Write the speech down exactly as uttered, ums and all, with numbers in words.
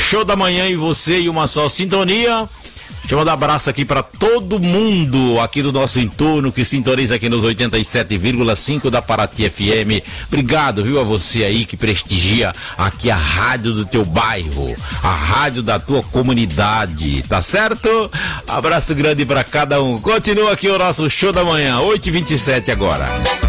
Show da Manhã e você e uma só sintonia. Deixa eu mandar um abraço aqui para todo mundo aqui do nosso entorno que sintoniza aqui nos oitenta e sete vírgula cinco da Paraty F M. Obrigado, viu, a você aí que prestigia aqui a rádio do teu bairro, a rádio da tua comunidade, tá certo? Abraço grande para cada um. Continua aqui o nosso Show da Manhã, oito e vinte e sete agora.